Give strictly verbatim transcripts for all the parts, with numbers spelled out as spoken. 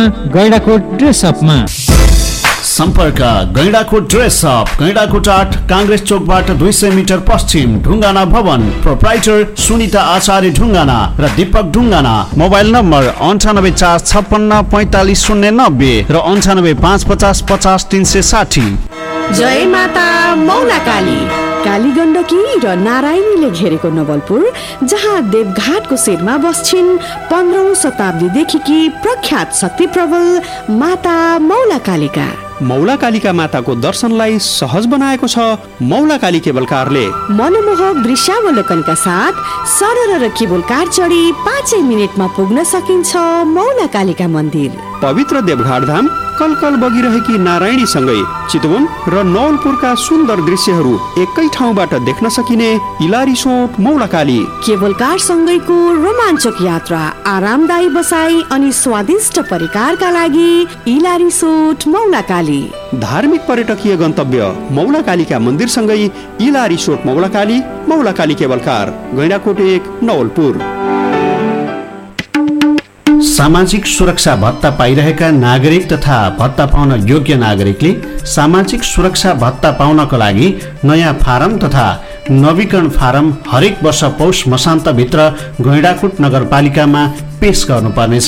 Gaindakot dress अपमा। सम्पर्क Gaindakot dress up, Gaindakot आठ, कांग्रेस चोकबाट दुई सय मिटर पश्चिम, ढुङ्गाना भवन। प्रोप्राइटर सुनिता आचार्य ढुङ्गाना र दीपक ढुङ्गाना। मोबाइल नम्बर अन्ठानब्बे चार छप्पन्न पैँतालिस शून्य नब्बे र अन्ठानब्बे पाँच पचास पचास तिन सय साठी। जय माता मौला काली। काली गण्डकी र नारायणीले घेरेको नवलपुर, जहाँ देवघाटको शिरमा बस्छिन् पन्ध्रौं शताब्दीदेखि प्रख्यात शक्ति प्रबल माता मौला कालिका। मौला कालिका माताको दर्शनलाई सहज बनाएको छ मौला काली केबल कारले। मनमोहक दृश्यावलोकनका साथ सरल र केबल कार चढी पाँचै मिनटमा पुग्न सकिन्छ मौला कालिका मन्दिर। पवित्र देवघाट धाम कलकल बगिरहेकी नारायणी सँगै चितवन र नवलपुरका सुन्दर दृश्यहरू एकै ठाउँबाट देख्न सकिने इलारिसोट मौला काली। केबल कार सँगैको रोमाञ्चक यात्रा, आरामदायी बसाई अनि स्वादिष्ट परिकारका लागि इलारिसोट मौला काली। धार्मिक पर्यटकीय गन्तव्य मौला कालिका मन्दिर सँगै इलारिसोट मौला काली, मौला काली केबल कार, गैंडाकोट एक, नवलपुर। सामाजिक सुरक्षा भत्ता पाइरहेका नागरिक तथा भत्ता पाउन योग्य नागरिकले सामाजिक सुरक्षा भत्ता पाउनको लागि नयाँ फारम तथा नवीकरण फारम हरेक वर्ष पौष मसान्तभित्र गैंडाकोट नगरपालिकामा पेश गर्नुपर्नेछ।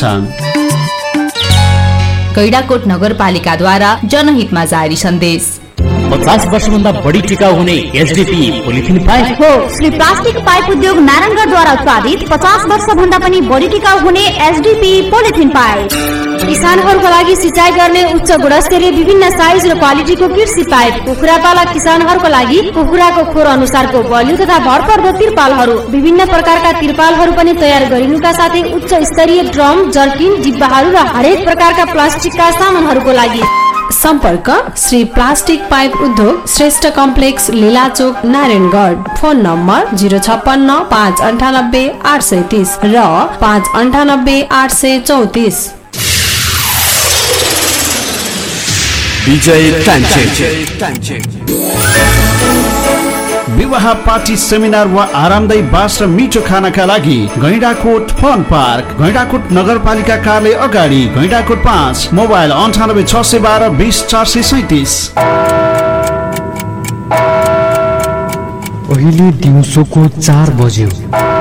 गैंडाकोट नगरपालिकाद्वारा जनहितमा जारी सन्देश। पचास वर्षभन्दा बढी टिकाउ हुने एचडीपी पोलिथिन पाइप हो। श्री प्लास्टिक पाइप उद्योग नारायणगढद्वारा उत्पादित पचास वर्ष भन्दा पनि बढी टिकाउ हुने एचडीपी पोलिथिन पाइप। किसानहरूको लागि सिँचाइ गर्ने उच्च गुणस्तरीय विभिन्न साइज र क्वालिटीको कृषि पाइप। कुखुरा पालक किसानहरूको लागि कुखुराको खोर अनुसारको बलियो तथा भरपर्दो तिरपालहरू, विभिन्न प्रकारका तिरपालहरू पनि तयार गरिनुका साथै उच्च स्तरीय ड्रम, जर्किन, डिब्बाहरू र हरेक प्रकारका प्लास्टिकका सामानहरूको लागि। सम्पर्क श्री प्लास्टिक पाइप उद्योग, Shrestha complex, लीलाचोक, Narayangarh. Phone number zero छप्पन्न पाँच अन्ठानब्बे आठ सय तीस र पाँच अन्ठानब्बे आठ सय चौतिस। विजय विवाह, पार्टी, सेमिनार वा आरामदायी बास र मिठो खानाका लागि गैंडाकोट फन पार्क, गैंडाकोट नगरपालिका कार्यालय अगाडि, गैंडाकोट पाँच। मोबाइल अन्ठानब्बे छ सय बाह्र बिस चार सय सैतिस। अहिले दिउँसोको चार बज्यो।